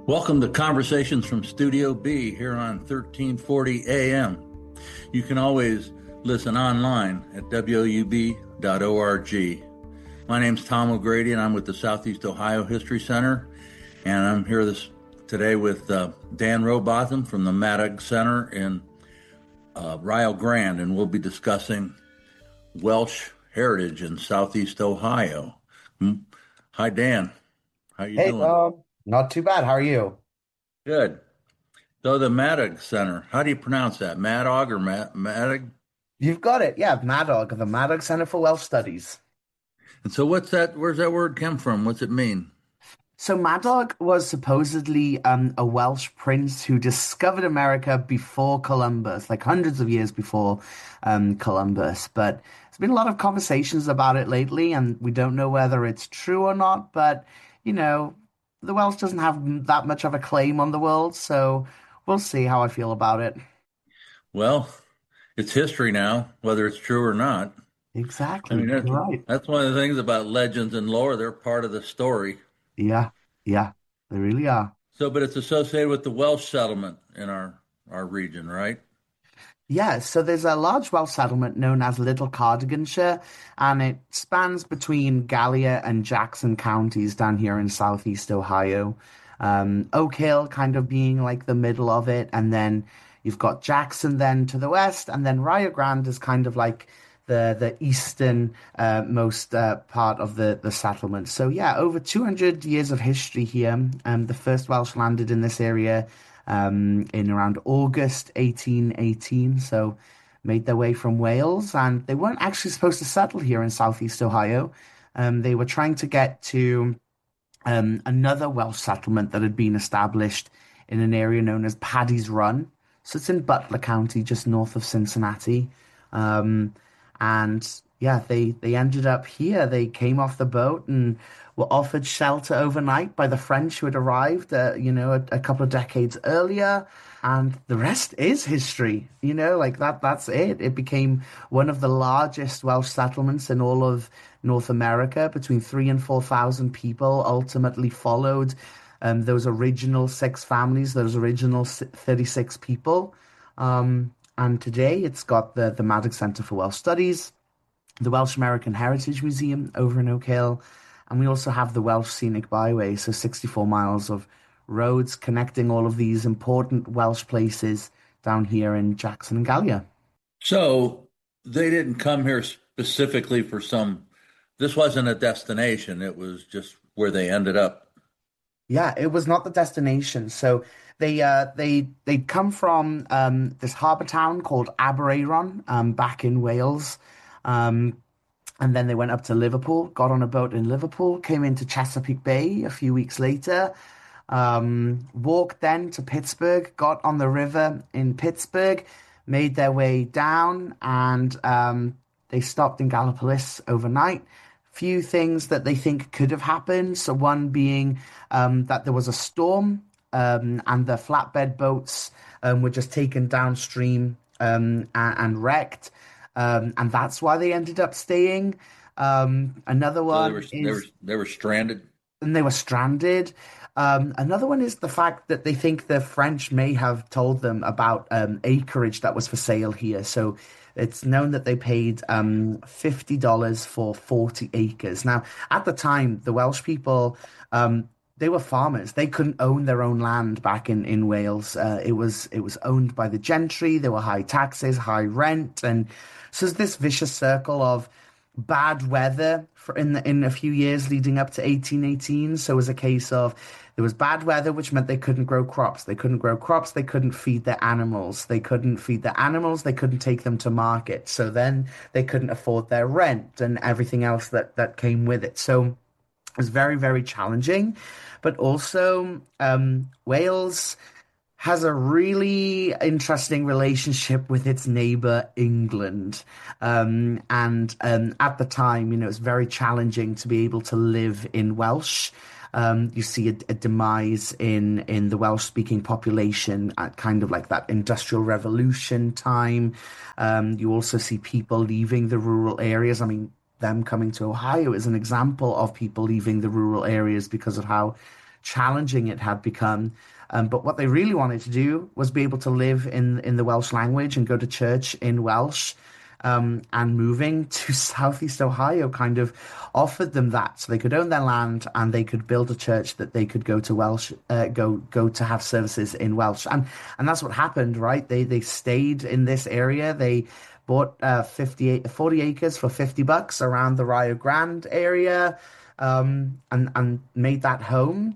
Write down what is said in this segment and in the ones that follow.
Welcome to Conversations from Studio B here on 1340 AM. You can always listen online at woub.org. My name's Tom O'Grady, and I'm with the Southeast Ohio History Center, and I'm here today with Dan Robotham from the Maddox Center in Rio Grande, and we'll be discussing Welsh heritage in Southeast Ohio. Hi, Dan. How you Hey, doing? Tom. Not too bad. How are you? Good. So the Maddox Center, how do you pronounce that? Madog or Maddox? You've got it. Yeah, MADOG, the Maddox Center for Welsh Studies. And so what's that? Where's that word come from? What's it mean? So Madog was supposedly a Welsh prince who discovered America before Columbus, like hundreds of years before Columbus. But there's been a lot of conversations about it lately, and we don't know whether it's true or not. But, you know, the Welsh doesn't have that much of a claim on the world, so we'll see how I feel about it. Well, it's history now, whether it's true or not. I mean, Exactly. You're right. that's one of the things about legends and lore. They're part of the story. Yeah, yeah, they really are. So, but it's associated with the Welsh settlement in our region, right? Yeah, so there's a large Welsh settlement known as Little Cardiganshire, and it spans between Gallia and Jackson counties down here in southeast Ohio. Oak Hill kind of being like the middle of it, and then you've got Jackson then to the west, and then Rio Grande is kind of like the eastern most part of the settlement. So yeah, over 200 years of history here. The first Welsh landed in this area in around August 1818. So made their way from Wales, and they weren't actually supposed to settle here in Southeast Ohio. They were trying to get to another Welsh settlement that had been established in an area known as Paddy's Run. So it's in Butler County, just north of Cincinnati. Um, and yeah, they ended up here. They came off the boat and were offered shelter overnight by the French who had arrived, a couple of decades earlier. And the rest is history, like that's it. It became one of the largest Welsh settlements in all of North America. Between 3,000 and 4,000 people ultimately followed those original six families, those original 36 people. And today it's got the Maddox Centre for Welsh Studies, the Welsh American Heritage Museum over in Oak Hill, and we also have the Welsh Scenic Byway, so 64 miles of roads connecting all of these important Welsh places down here in Jackson and Gallia. So they didn't come here specifically for this wasn't a destination. It was just where they ended up. Yeah, it was not the destination. So they'd come from this harbour town called Aberaeron back in Wales. Um, and then they went up to Liverpool, got on a boat in Liverpool, came into Chesapeake Bay a few weeks later, walked then to Pittsburgh, got on the river in Pittsburgh, made their way down, and they stopped in Gallipolis overnight. Few things that they think could have happened. So one being that there was a storm, and the flatbed boats were just taken downstream and wrecked, and that's why they ended up staying. Another So one is they were stranded. and they were stranded. Another one is the fact that they think the French may have told them about acreage that was for sale here. So it's known that they paid $50 for 40 acres. Now, at the time, the Welsh people, they were farmers. They couldn't own their own land back in Wales. It was owned by the gentry. There were high taxes, high rent, and so there's this vicious circle of bad weather in a few years leading up to 1818. So it was a case of there was bad weather, which meant they couldn't grow crops. They couldn't grow crops. They couldn't feed their animals. They couldn't feed their animals. They couldn't take them to market. So then they couldn't afford their rent and everything else that came with it. So it was very, very challenging. But also, Wales has a really interesting relationship with its neighbor England. And at the time, it's very challenging to be able to live in Welsh. You see a demise in the Welsh-speaking population at kind of like that Industrial Revolution time. You also see people leaving the rural areas. I mean, them coming to Ohio is an example of people leaving the rural areas because of how challenging it had become. But what they really wanted to do was be able to live in the Welsh language and go to church in Welsh. And moving to Southeast Ohio kind of offered them that, so they could own their land and they could build a church that they could go to Welsh, go to have services in Welsh, and that's what happened, right? They stayed in this area. They bought 40 acres for $50 around the Rio Grande area, and made that home.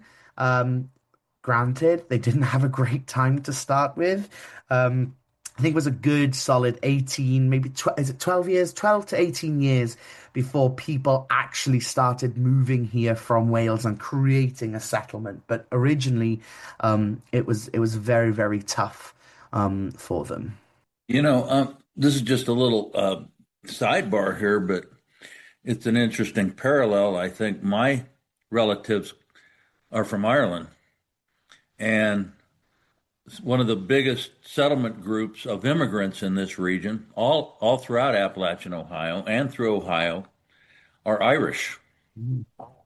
Granted, they didn't have a great time to start with. I think it was a good solid 18, maybe is it 12 years, 12 to 18 years before people actually started moving here from Wales and creating a settlement. But originally, it was very, very tough for them. This is just a little sidebar here, but it's an interesting parallel. I think my relatives are from Ireland, and one of the biggest settlement groups of immigrants in this region, all throughout Appalachian Ohio and through Ohio, are Irish. Mm.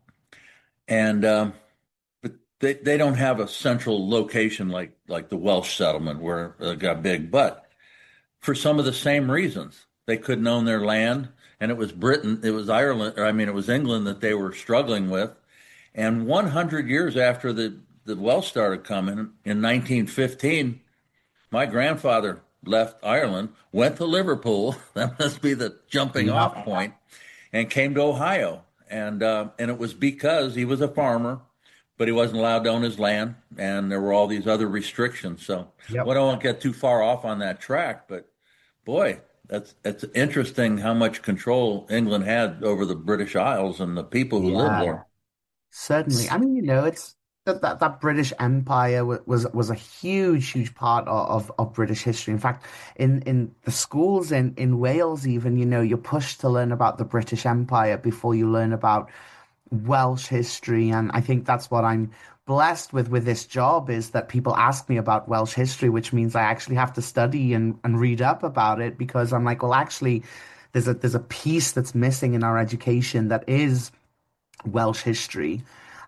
And but they don't have a central location like the Welsh settlement where they got big, but for some of the same reasons. They couldn't own their land, and it was Britain, it was Ireland, or I mean, it was England that they were struggling with. And 100 years after the Welsh started coming in 1915, my grandfather left Ireland, went to Liverpool. That must be the jumping off point, and came to Ohio. And it was because he was a farmer, but he wasn't allowed to own his land, and there were all these other restrictions. So, Yep. well, I won't get too far off on that track, but boy, that's interesting how much control England had over the British Isles and the people who lived Yeah. there. Certainly. I mean, it's that British Empire was a huge part of British history. In fact, in the schools in Wales, even, you're pushed to learn about the British Empire before you learn about Welsh history. And I think that's what I'm blessed with this job, is that people ask me about Welsh history, which means I actually have to study and read up about it, because I'm like, well, actually, there's a piece that's missing in our education that is Welsh history.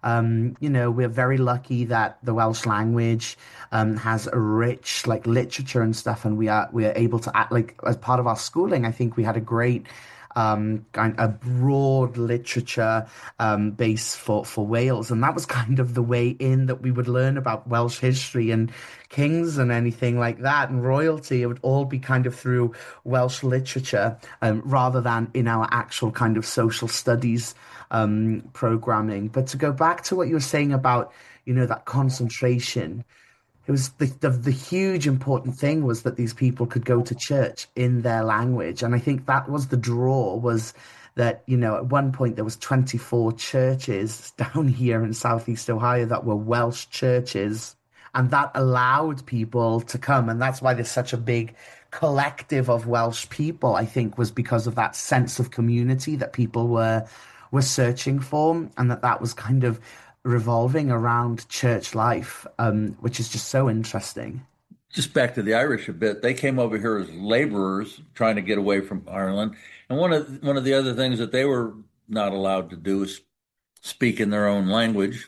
We're very lucky that the Welsh language has a rich like literature and stuff, and we are able to act like, as part of our schooling. I think we had a great kind a broad literature base for Wales, and that was kind of the way in that we would learn about Welsh history and kings and anything like that, and royalty. It would all be kind of through Welsh literature, rather than in our actual kind of social studies programming. But to go back to what you were saying about, that concentration, it was the huge important thing was that these people could go to church in their language. And I think that was the draw, was that, at one point there was 24 churches down here in Southeast Ohio that were Welsh churches. And that allowed people to come. And that's why there's such a big collective of Welsh people, I think, was because of that sense of community that people were searching for, and that was kind of revolving around church life, which is just so interesting. Just back to the Irish a bit, they came over here as laborers trying to get away from Ireland. And one of the other things that they were not allowed to do is speak in their own language.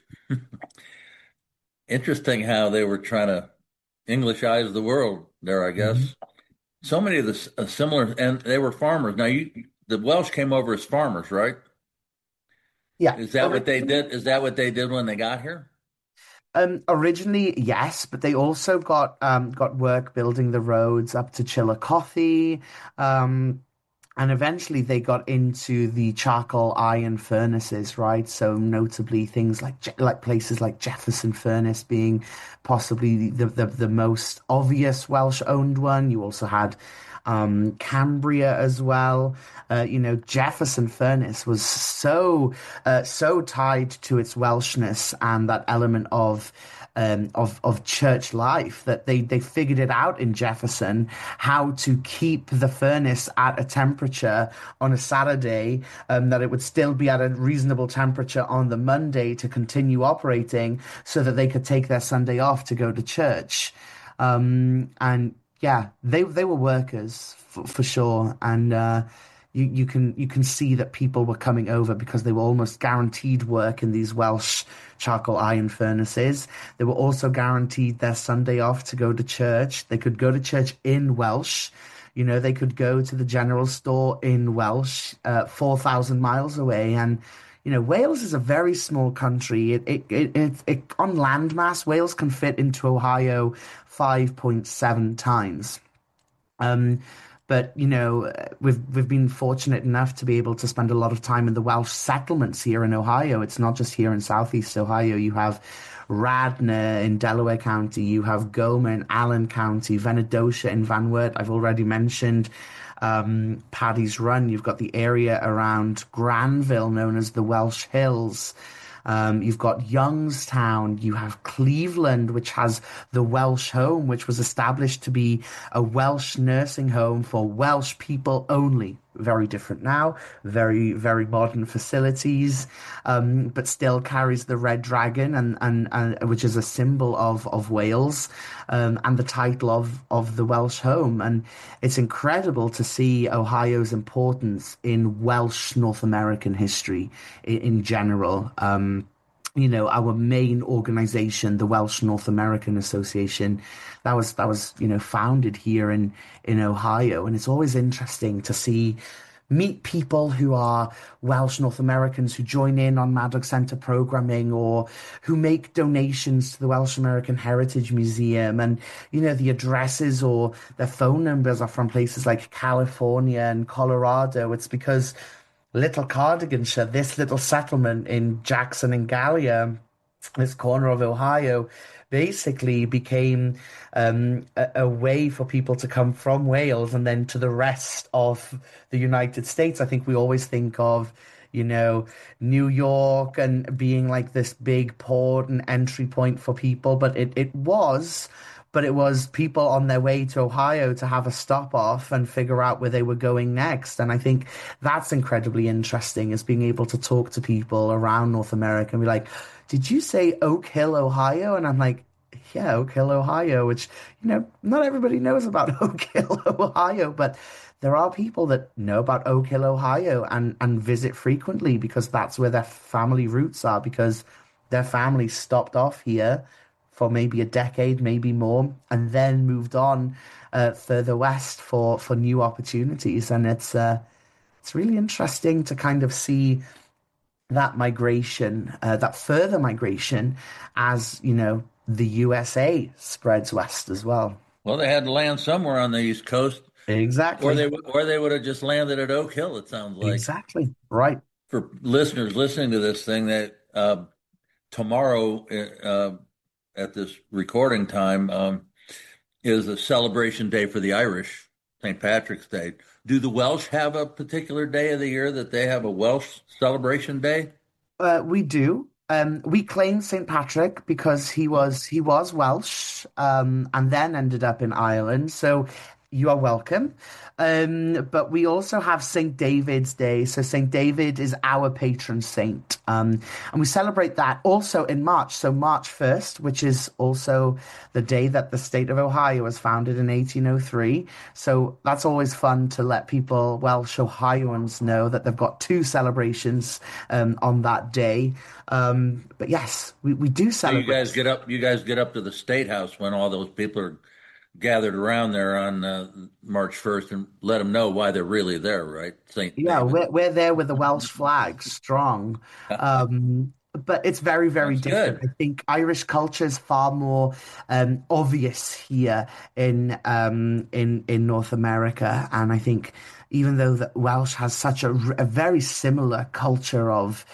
Interesting how they were trying to Englishize the world there, I Mhm. guess. So many of the similar, and they were farmers. Now, the Welsh came over as farmers, right? Yeah. Is that what they did? Is that what they did when they got here? Originally, yes, but they also got work building the roads up to Chillicothe, and eventually they got into the charcoal iron furnaces, right? So notably things like places like Jefferson Furnace being possibly the most obvious Welsh owned one. You also had Cambria as well. Jefferson Furnace was so tied to its Welshness and that element of church life, that they figured it out in Jefferson how to keep the furnace at a temperature on a Saturday, that it would still be at a reasonable temperature on the Monday to continue operating, so that they could take their Sunday off to go to church. And yeah, they were workers for sure. And you can see that people were coming over because they were almost guaranteed work in these Welsh charcoal iron furnaces. They were also guaranteed their Sunday off to go to church. They could go to church in Welsh. They could go to the general store in Welsh, 4,000 miles away. And, Wales is a very small country. On landmass, Wales can fit into Ohio 5.7 times. Um, but we've been fortunate enough to be able to spend a lot of time in the Welsh settlements here in Ohio. It's not just here in Southeast Ohio. You have Radnor in Delaware County. You have Goma in Allen County, Venedocia in Van Wert. I've already mentioned Paddy's Run. You've got the area around Granville, known as the Welsh Hills. You've got Youngstown, you have Cleveland, which has the Welsh Home, which was established to be a Welsh nursing home for Welsh people only. Very different now, very, very modern facilities, but still carries the red dragon and which is a symbol of Wales, and the title of the Welsh Home. And it's incredible to see Ohio's importance in Welsh North American history in general. Our main organization, the Welsh North American Association, that was founded here in Ohio. And it's always interesting to meet people who are Welsh North Americans who join in on Mad Dog Centre programming, or who make donations to the Welsh American Heritage Museum. And, the addresses or their phone numbers are from places like California and Colorado. It's because Little Cardiganshire, this little settlement in Jackson and Gallia, this corner of Ohio, basically became a way for people to come from Wales and then to the rest of the United States. I think we always think of, New York and being like this big port and entry point for people, but it was people on their way to Ohio to have a stop off and figure out where they were going next. And I think that's incredibly interesting, is being able to talk to people around North America and be like, did you say Oak Hill, Ohio? And I'm like, yeah, Oak Hill, Ohio, which, not everybody knows about Oak Hill, Ohio, but there are people that know about Oak Hill, Ohio and visit frequently because that's where their family roots are, because their family stopped off here for maybe a decade, maybe more, and then moved on further west for new opportunities. And it's really interesting to kind of see that migration, that further migration, as the USA spreads west as well. Well, they had to land somewhere on the East Coast, Exactly. or they would have just landed at Oak Hill. It sounds like. Exactly. Right. For listeners listening to this thing, that tomorrow at this recording time is a celebration day for the Irish, St. Patrick's Day. Do the Welsh have a particular day of the year that they have a Welsh celebration day? We do. We claim St. Patrick because he was Welsh, and then ended up in Ireland. So you are welcome. But we also have St. David's Day. So St. David is our patron saint. And we celebrate that also in March. So March 1st, which is also the day that the state of Ohio was founded in 1803. So that's always fun to let people, Welsh Ohioans, know that they've got two celebrations on that day. But yes, we do celebrate. So you guys get up to the State House when all those people are gathered around there on March 1st and let them know why they're really there, right? Yeah, we're there with the Welsh flag strong. But it's very, very That's different. good. I think Irish culture is far more obvious here in North America, and I think even though that Welsh has such a very similar culture of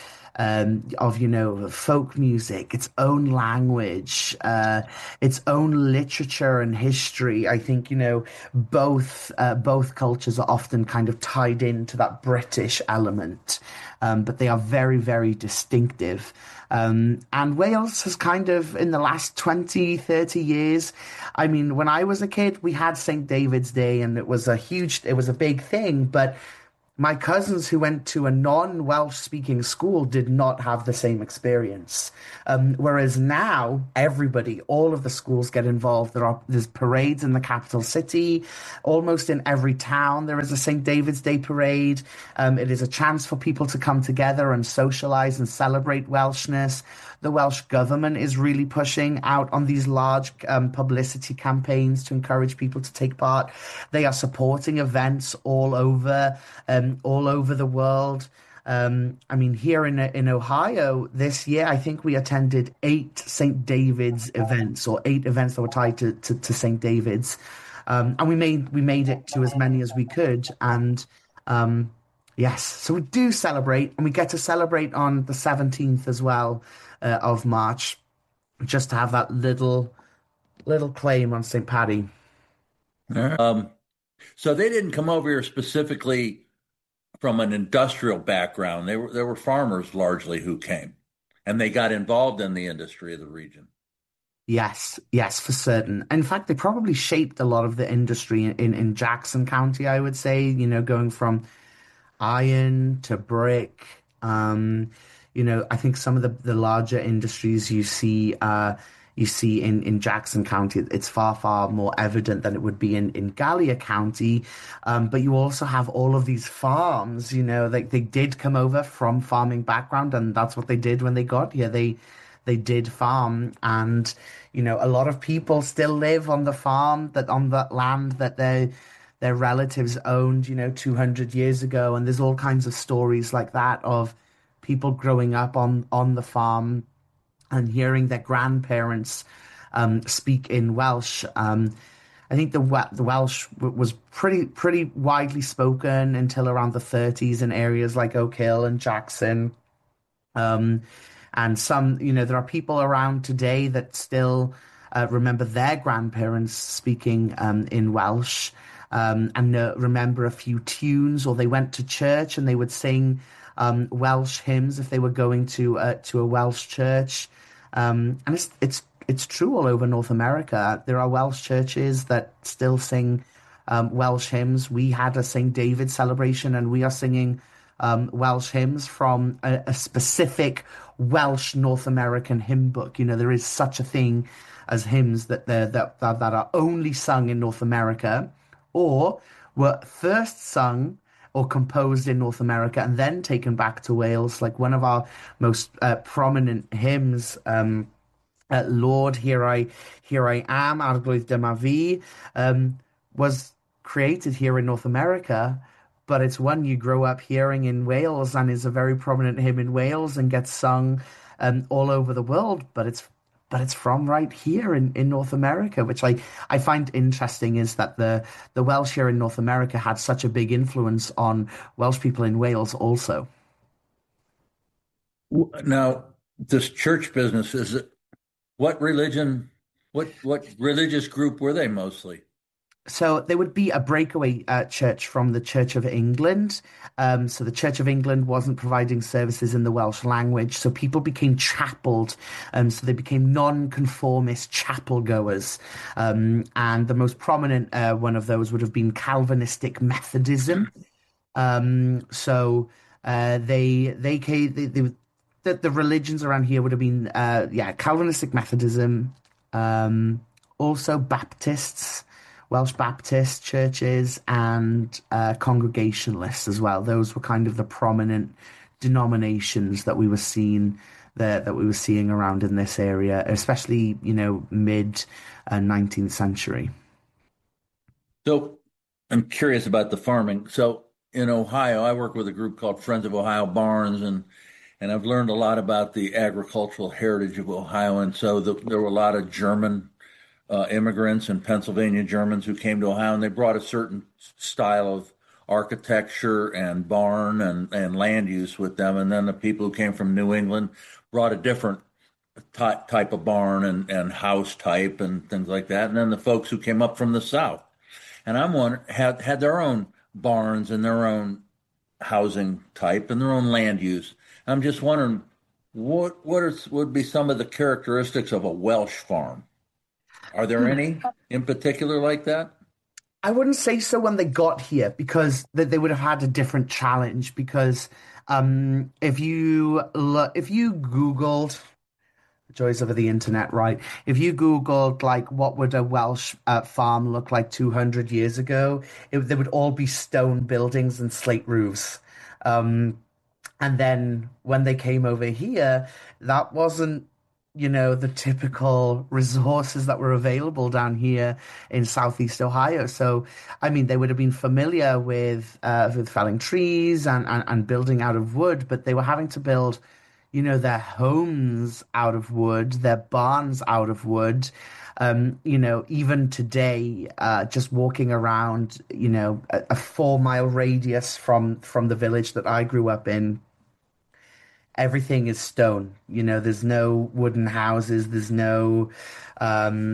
folk music, its own language, its own literature and history. I think both cultures are often kind of tied into that British element, but they are very, very distinctive. And Wales has kind of, in the last 20, 30 years, I mean, when I was a kid, we had St. David's Day, and it was a big thing, but my cousins who went to a non-Welsh speaking school did not have the same experience. Whereas now, everybody, all of the schools get involved. There's parades in the capital city. Almost in every town, there is a St. David's Day parade. It is a chance for people to come together and socialize and celebrate Welshness. The Welsh government is really pushing out on these large publicity campaigns to encourage people to take part. They are supporting events all over the world. I mean, here in Ohio this year, I think we attended 8 St. David's events, or 8 events that were tied to St. David's, and we made it to as many as we could. And yes, so we do celebrate, and we get to celebrate on the 17th as well of March, just to have that little claim on St. Paddy. So they didn't come over here specifically from an industrial background. They were farmers largely who came, and they got involved in the industry of the region. Yes, yes, for certain. In fact, they probably shaped a lot of the industry in Jackson County, I would say, going from iron to brick. I think some of the larger industries you see in Jackson County, it's far, far more evident than it would be in Gallia County. But you also have all of these farms, like they did come over from farming background, and that's what they did when they got here. They did farm, and a lot of people still live on the farm, that on that land that their relatives owned, 200 years ago. And there's all kinds of stories like that of people growing up on the farm and hearing their grandparents speak in Welsh. I think the Welsh was pretty widely spoken until around the 30s in areas like Oak Hill and Jackson. Um, and there are people around today that still remember their grandparents speaking in Welsh, and remember a few tunes, or they went to church and they would sing Welsh hymns if they were going to a Welsh church. And it's true all over North America. There are Welsh churches that still sing Welsh hymns. We had a St. David celebration, and we are singing Welsh hymns from a specific Welsh North American hymn book. There is such a thing as hymns that are only sung in North America, or were first sung or composed in North America and then taken back to Wales. Like one of our most prominent hymns, Lord, here I am, Arglwydd dyma fi, was created here in North America, but it's one you grow up hearing in Wales, and is a very prominent hymn in Wales and gets sung all over the world. But it's from right here in North America, which I find interesting, is that the Welsh here in North America had such a big influence on Welsh people in Wales also. Now, this church business, is it what religion, what religious group were they mostly? So there would be a breakaway church from the Church of England. So the Church of England wasn't providing services in the Welsh language, so people became chapelled. So they became non-conformist chapel goers. And the most prominent one of those would have been Calvinistic Methodism. So the religions around here would have been Calvinistic Methodism, also Baptists, Welsh Baptist churches, and Congregationalists as well. Those were kind of the prominent denominations that we were seeing around in this area, especially mid 19th century. So I'm curious about the farming. So in Ohio, I work with a group called Friends of Ohio Barns, and I've learned a lot about the agricultural heritage of Ohio. And so there were a lot of German immigrants and Pennsylvania Germans who came to Ohio, and they brought a certain style of architecture and barn and land use with them. And then the people who came from New England brought a different type of barn and house type and things like that. And then the folks who came up from the South, and I'm wondering, had their own barns and their own housing type and their own land use. I'm just wondering would be some of the characteristics of a Welsh farm? Are there any in particular like that? I wouldn't say so when they got here because they would have had a different challenge because if you Googled the joys of the internet, right? If you Googled like what would a Welsh farm look like 200 years ago, they would all be stone buildings and slate roofs. Um, and then when they came over here, that wasn't, the typical resources that were available down here in Southeast Ohio. So, I mean, they would have been familiar with felling trees and building out of wood, but they were having to build, their homes out of wood, their barns out of wood. Even today, just walking around, a 4 mile radius from the village that I grew up in, everything is stone. There's no wooden houses. There's no